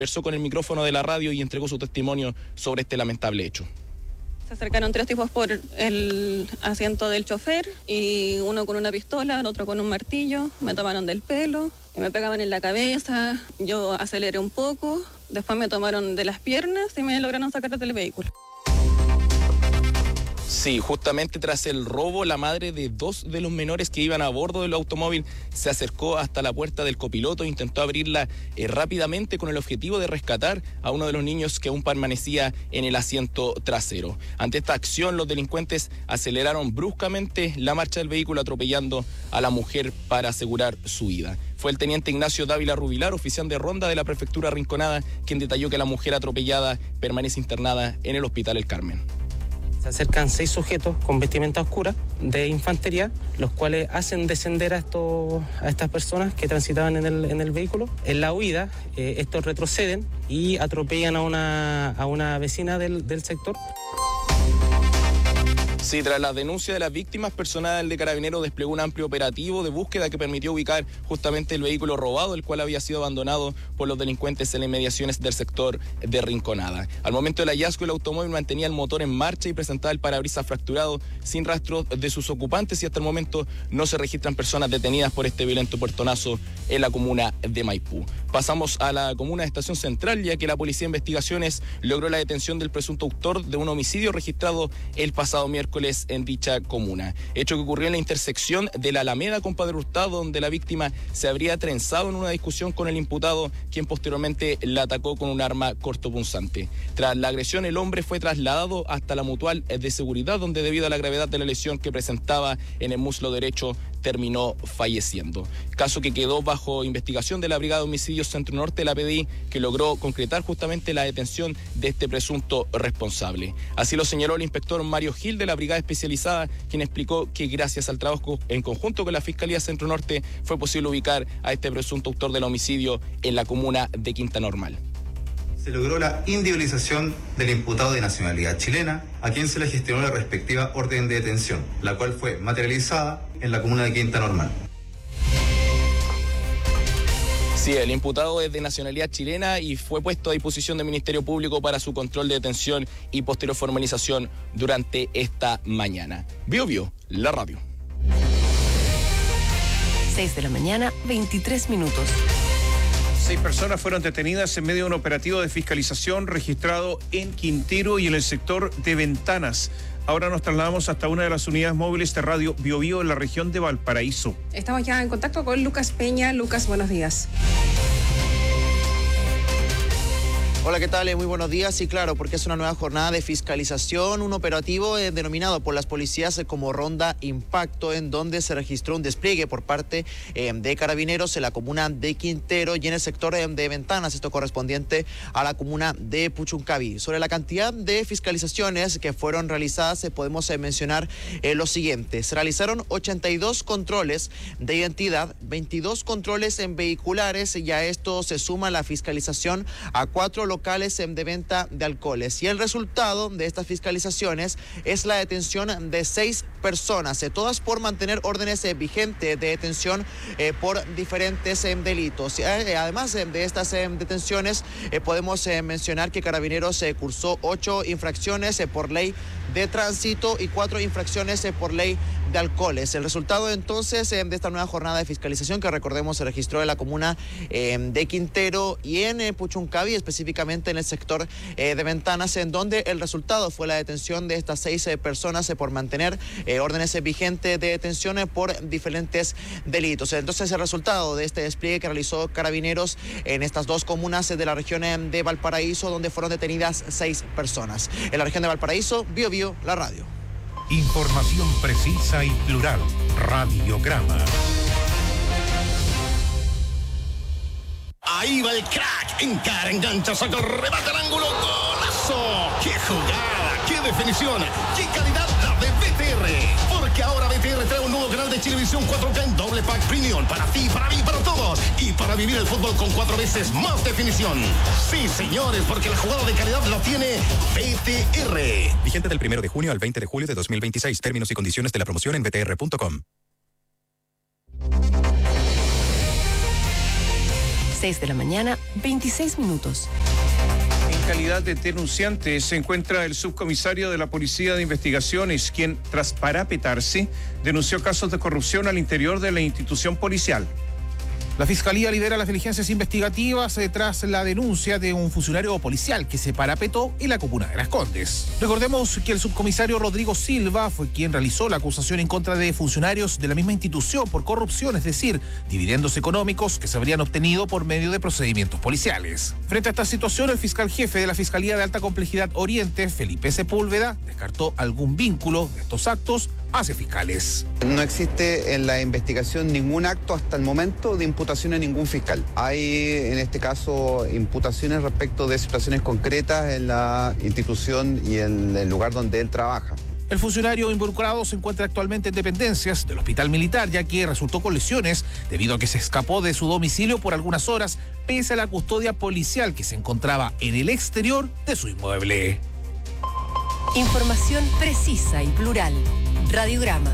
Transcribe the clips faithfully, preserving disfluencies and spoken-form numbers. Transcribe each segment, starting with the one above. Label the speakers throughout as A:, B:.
A: conversó con el micrófono de la radio y entregó su testimonio sobre este lamentable hecho.
B: Se acercaron tres tipos por el asiento del chofer y uno con una pistola, el otro con un martillo, me tomaron del pelo, y me pegaban en la cabeza, yo aceleré un poco, después me tomaron de las piernas y me lograron sacar del vehículo.
A: Sí, justamente tras el robo, la madre de dos de los menores que iban a bordo del automóvil se acercó hasta la puerta del copiloto e intentó abrirla eh, rápidamente con el objetivo de rescatar a uno de los niños que aún permanecía en el asiento trasero. Ante esta acción, los delincuentes aceleraron bruscamente la marcha del vehículo, atropellando a la mujer para asegurar su vida. Fue el teniente Ignacio Dávila Rubilar, oficial de ronda de la prefectura Rinconada, quien detalló que la mujer atropellada permanece internada en el Hospital El Carmen.
C: Se acercan seis sujetos con vestimenta oscura de infantería, los cuales hacen descender a, estos, a estas personas que transitaban en el, en el vehículo. En la huida, eh, estos retroceden y atropellan a una, a una vecina del, del sector.
A: Sí, tras la denuncia de las víctimas, personal de Carabineros desplegó un amplio operativo de búsqueda que permitió ubicar justamente el vehículo robado, el cual había sido abandonado por los delincuentes en las inmediaciones del sector de Rinconada. Al momento del hallazgo, el automóvil mantenía el motor en marcha y presentaba el parabrisas fracturado, sin rastro de sus ocupantes, y hasta el momento no se registran personas detenidas por este violento puertonazo en la comuna de Maipú. Pasamos a la comuna de Estación Central, ya que la Policía de Investigaciones logró la detención del presunto autor de un homicidio registrado el pasado miércoles en dicha comuna. Hecho que ocurrió en la intersección de la Alameda con Padre Hurtado, donde la víctima se habría trenzado en una discusión con el imputado, quien posteriormente la atacó con un arma cortopunzante. Tras la agresión, el hombre fue trasladado hasta la Mutual de Seguridad, donde debido a la gravedad de la lesión que presentaba en el muslo derecho, terminó falleciendo. Caso que quedó bajo investigación de la Brigada de Homicidios Centro Norte de la P D I, que logró concretar justamente la detención de este presunto responsable. Así lo señaló el inspector Mario Gil de la Brigada Especializada, quien explicó que gracias al trabajo en conjunto con la Fiscalía Centro Norte fue posible ubicar a este presunto autor del homicidio en la comuna de Quinta Normal.
D: Se logró la individualización del imputado de nacionalidad chilena, a quien se le gestionó la respectiva orden de detención, la cual fue materializada en la comuna de Quinta Normal.
A: Sí, el imputado es de nacionalidad chilena y fue puesto a disposición del Ministerio Público para su control de detención y posterior formalización durante esta mañana. Bio Bio, la radio.
E: seis de la mañana, veintitrés minutos.
F: Seis personas fueron detenidas en medio de un operativo de fiscalización registrado en Quintero y en el sector de Ventanas. Ahora nos trasladamos hasta una de las unidades móviles de Radio Bio Bio en la región de Valparaíso.
G: Estamos ya en contacto con Lucas Peña. Lucas, buenos días.
H: Hola, ¿qué tal? Muy buenos días. Sí, claro, porque es una nueva jornada de fiscalización, un operativo eh, denominado por las policías eh, como Ronda Impacto, en donde se registró un despliegue por parte eh, de Carabineros en la comuna de Quintero y en el sector eh, de Ventanas, esto correspondiente a la comuna de Puchuncaví. Sobre la cantidad de fiscalizaciones que fueron realizadas, eh, podemos eh, mencionar eh, lo siguiente. Se realizaron ochenta y dos controles de identidad, veintidós controles en vehiculares, y a esto se suma la fiscalización a cuatro locales de venta de alcoholes. Y el resultado de estas fiscalizaciones es la detención de seis personas, eh, todas por mantener órdenes eh, vigentes de detención eh, por diferentes eh, delitos. Eh, además eh, de estas eh, detenciones, eh, podemos eh, mencionar que Carabineros eh, cursó ocho infracciones eh, por ley de tránsito y cuatro infracciones eh, por ley de alcoholes. El resultado entonces eh, de esta nueva jornada de fiscalización, que recordemos se registró en la comuna eh, de Quintero y en eh, Puchuncaví, específicamente en el sector eh, de Ventanas, en donde el resultado fue la detención de estas seis eh, personas eh, por mantener eh, órdenes eh, vigentes de detención eh, por diferentes delitos. Entonces el resultado de este despliegue que realizó Carabineros en estas dos comunas eh, de la región eh, de Valparaíso, donde fueron detenidas seis personas. En la región de Valparaíso, Bio Bio, la radio.
I: Información precisa y plural. Radiograma.
J: Ahí va el crack, encara, engancha, saca, remata al ángulo, golazo. ¡Qué jugada! ¡Qué definición! ¡Qué calidad la de B T R! Porque ahora B T R trae un nuevo canal de Chilevisión cuatro K en doble pack premium para ti, para mí, para todos. Y para vivir el fútbol con cuatro veces más definición. Sí, señores, porque la jugada de calidad la tiene B T R.
K: Vigente del primero de junio al veinte de julio de dos mil veintiséis. Términos y condiciones de la promoción en b t r punto com.
E: seis de la mañana, veintiséis minutos.
F: En calidad de denunciante se encuentra el subcomisario de la Policía de Investigaciones, quien, tras parapetarse, denunció casos de corrupción al interior de la institución policial.
L: La Fiscalía lidera las diligencias investigativas eh, tras la denuncia de un funcionario policial que se parapetó en la comuna de Las Condes. Recordemos que el subcomisario Rodrigo Silva fue quien realizó la acusación en contra de funcionarios de la misma institución por corrupción, es decir, dividendos económicos que se habrían obtenido por medio de procedimientos policiales. Frente a esta situación, el fiscal jefe de la Fiscalía de Alta Complejidad Oriente, Felipe Sepúlveda, descartó algún vínculo de estos actos hacia fiscales.
M: No existe en la investigación ningún acto hasta el momento de imputación a ningún fiscal. Hay en este caso imputaciones respecto de situaciones concretas en la institución y en el lugar donde él trabaja.
L: El funcionario involucrado se encuentra actualmente en dependencias del Hospital Militar, ya que resultó con lesiones debido a que se escapó de su domicilio por algunas horas, pese a la custodia policial que se encontraba en el exterior de su inmueble.
E: Información precisa y plural. Radiograma.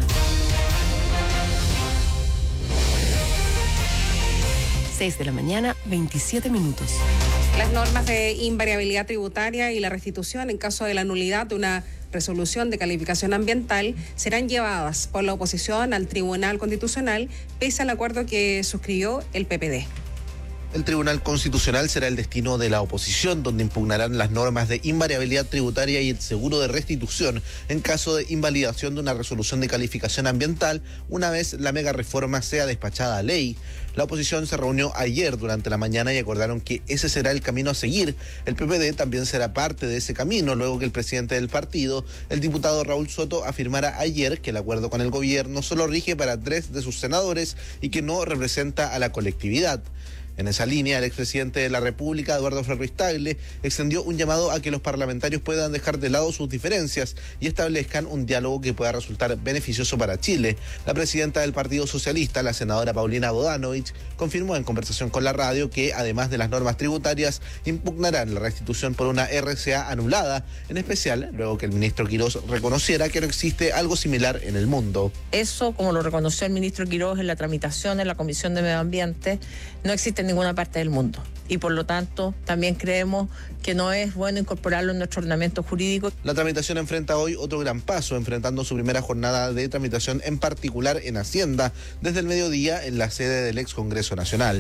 E: seis de la mañana, veintisiete minutos.
G: Las normas de invariabilidad tributaria y la restitución en caso de la nulidad de una resolución de calificación ambiental serán llevadas por la oposición al Tribunal Constitucional, pese al acuerdo que suscribió el P P D.
N: El Tribunal Constitucional será el destino de la oposición, donde impugnarán las normas de invariabilidad tributaria y el seguro de restitución en caso de invalidación de una resolución de calificación ambiental, una vez la mega reforma sea despachada a ley. La oposición se reunió ayer durante la mañana y acordaron que ese será el camino a seguir. El P P D también será parte de ese camino, luego que el presidente del partido, el diputado Raúl Soto, afirmara ayer que el acuerdo con el gobierno solo rige para tres de sus senadores y que no representa a la colectividad. En esa línea, el expresidente de la República, Eduardo Frei Tagle, extendió un llamado a que los parlamentarios puedan dejar de lado sus diferencias y establezcan un diálogo que pueda resultar beneficioso para Chile. La presidenta del Partido Socialista, la senadora Paulina Bodanovich, confirmó en conversación con la radio que, además de las normas tributarias, impugnarán la restitución por una R C A anulada, en especial luego que el ministro Quirós reconociera que no existe algo similar en el mundo.
O: Eso, como lo reconoció el ministro Quirós en la tramitación en la Comisión de Medio Ambiente, no existe en ninguna parte del mundo. Y por lo tanto, también creemos que no es bueno incorporarlo en nuestro ordenamiento jurídico.
N: La tramitación enfrenta hoy otro gran paso, enfrentando su primera jornada de tramitación, en particular en Hacienda, desde el mediodía en la sede del ex Congreso Nacional.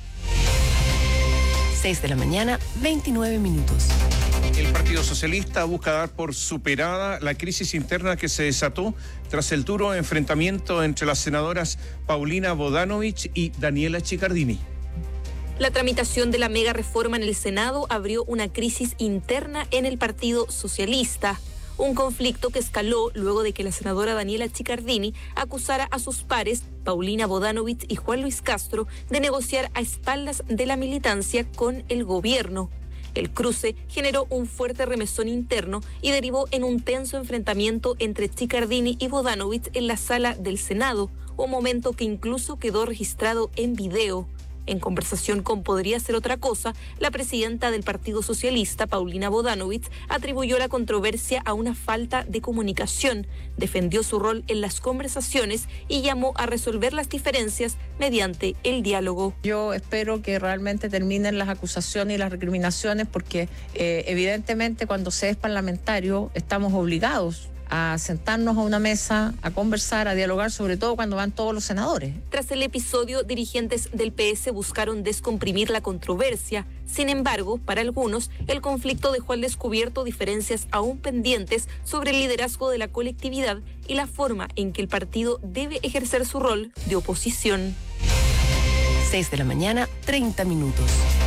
E: seis de la mañana, veintinueve minutos.
F: El Partido Socialista busca dar por superada la crisis interna que se desató tras el duro enfrentamiento entre las senadoras Paulina Bodanovich y Daniela Chiccardini.
P: La tramitación de la mega reforma en el Senado abrió una crisis interna en el Partido Socialista. Un conflicto que escaló luego de que la senadora Daniela Chiccardini acusara a sus pares, Paulina Bodanovich y Juan Luis Castro, de negociar a espaldas de la militancia con el gobierno. El cruce generó un fuerte remesón interno y derivó en un tenso enfrentamiento entre Chiccardini y Bodanovich en la sala del Senado, un momento que incluso quedó registrado en video. En conversación con Podría Ser Otra Cosa, la presidenta del Partido Socialista, Paulina Bodanovich, atribuyó la controversia a una falta de comunicación, defendió su rol en las conversaciones y llamó a resolver las diferencias mediante el diálogo.
O: Yo espero que realmente terminen las acusaciones y las recriminaciones porque eh, evidentemente cuando se es parlamentario estamos obligados a sentarnos a una mesa, a conversar, a dialogar, sobre todo cuando van todos los senadores.
P: Tras el episodio, dirigentes del P S buscaron descomprimir la controversia. Sin embargo, para algunos, el conflicto dejó al descubierto diferencias aún pendientes sobre el liderazgo de la colectividad y la forma en que el partido debe ejercer su rol de oposición.
E: seis de la mañana, treinta minutos.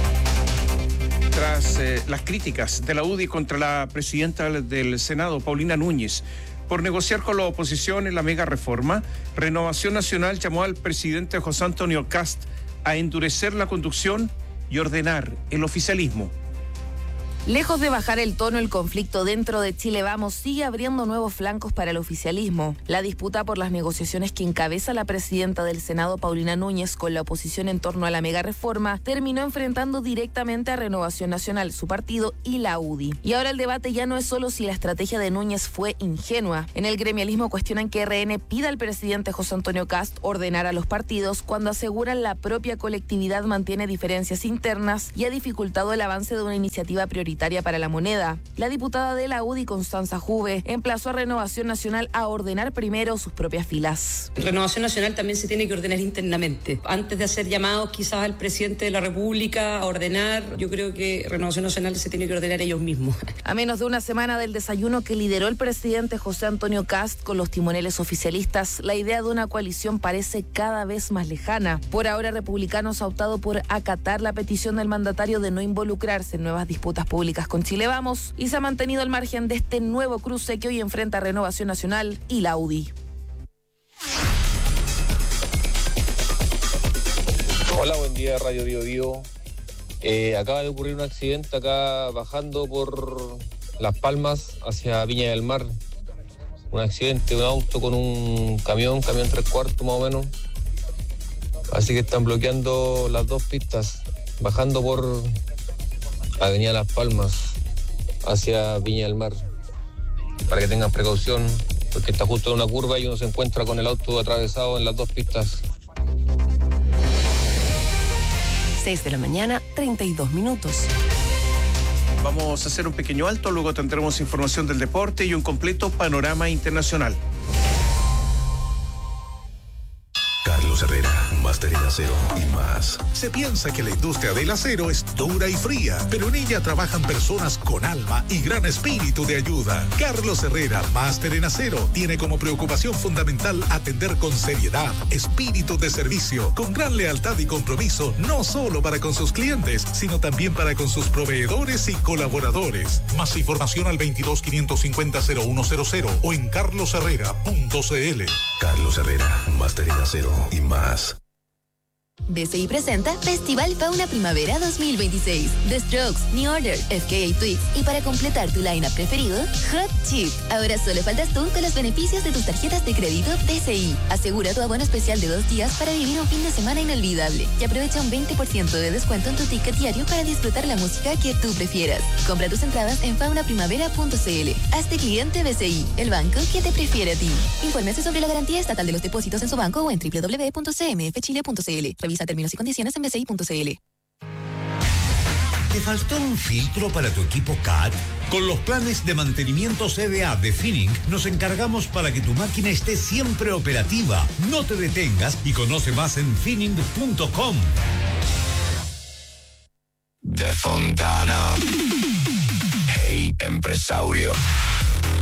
F: Tras eh, las críticas de la U D I contra la presidenta del Senado, Paulina Núñez, por negociar con la oposición en la mega reforma, Renovación Nacional llamó al presidente José Antonio Kast a endurecer la conducción y ordenar el oficialismo.
Q: Lejos de bajar el tono, el conflicto dentro de Chile Vamos sigue abriendo nuevos flancos para el oficialismo. La disputa por las negociaciones que encabeza la presidenta del Senado, Paulina Núñez, con la oposición en torno a la mega reforma, terminó enfrentando directamente a Renovación Nacional, su partido, y la U D I. Y ahora el debate ya no es solo si la estrategia de Núñez fue ingenua. En el gremialismo cuestionan que R N pida al presidente José Antonio Kast ordenar a los partidos cuando aseguran la propia colectividad mantiene diferencias internas y ha dificultado el avance de una iniciativa prioritaria para la moneda. La diputada de la U D I, Constanza Juve, emplazó a Renovación Nacional a ordenar primero sus propias filas.
R: Renovación Nacional también se tiene que ordenar internamente. Antes de hacer llamados quizás al presidente de la República a ordenar, yo creo que Renovación Nacional se tiene que ordenar ellos mismos.
Q: A menos de una semana del desayuno que lideró el presidente José Antonio Kast con los timoneles oficialistas, la idea de una coalición parece cada vez más lejana. Por ahora, Republicanos ha optado por acatar la petición del mandatario de no involucrarse en nuevas disputas públicas con Chile Vamos y se ha mantenido al margen de este nuevo cruce que hoy enfrenta Renovación Nacional y la U D I.
S: Hola, buen día, Radio Bio Bio. Eh, acaba de ocurrir un accidente acá bajando por Las Palmas hacia Viña del Mar. Un accidente, un auto con un camión, camión tres cuartos más o menos. Así que están bloqueando las dos pistas, bajando por Avenida Las Palmas hacia Viña del Mar, para que tengan precaución, porque está justo en una curva y uno se encuentra con el auto atravesado en las dos pistas.
E: seis de la mañana, treinta y dos minutos.
F: Vamos a hacer un pequeño alto, luego tendremos información del deporte y un completo panorama internacional.
T: Carlos Herrera, Máster en Acero y más. Se piensa que la industria del acero es dura y fría, pero en ella trabajan personas con alma y gran espíritu de ayuda. Carlos Herrera, Máster en Acero, tiene como preocupación fundamental atender con seriedad, espíritu de servicio, con gran lealtad y compromiso, no solo para con sus clientes, sino también para con sus proveedores y colaboradores. Más información al veintidós quinientos cincuenta cero uno cero cero o en carlos herrera punto c l. Carlos Herrera, Máster en Acero y más.
U: B C I presenta Festival Fauna Primavera dos mil veintiséis. The Strokes, New Order, F K A Twigs y para completar tu lineup preferido, Hot Chip. Ahora solo faltas tú con los beneficios de tus tarjetas de crédito B C I. Asegura tu abono especial de dos días para vivir un fin de semana inolvidable y aprovecha un veinte por ciento de descuento en tu ticket diario para disfrutar la música que tú prefieras. Compra tus entradas en fauna primavera punto c l. Hazte cliente B C I, el banco que te prefiere a ti. Infórmese sobre la garantía estatal de los depósitos en su banco o en doble u doble u doble u punto c m f chile punto c l. Revisa términos y condiciones en b c i punto c l.
V: ¿Te faltó un filtro para tu equipo C A D? Con los planes de mantenimiento C D A de Finning nos encargamos para que tu máquina esté siempre operativa. No te detengas y conoce más en finning punto com.
W: De Fontana. Hey, empresario.